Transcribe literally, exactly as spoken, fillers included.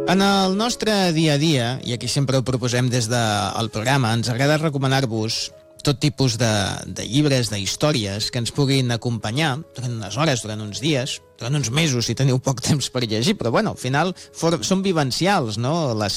En el nostre dia a dia, i aquí sempre ho proposem des del programa, ens agrada recomanar-vos tot tipus de, de llibres, d'històries que ens puguin acompanyar durant unes hores, durant uns dies, durant uns mesos, si teniu poc temps per llegir, però bueno, al final for, són vivencials, no?, les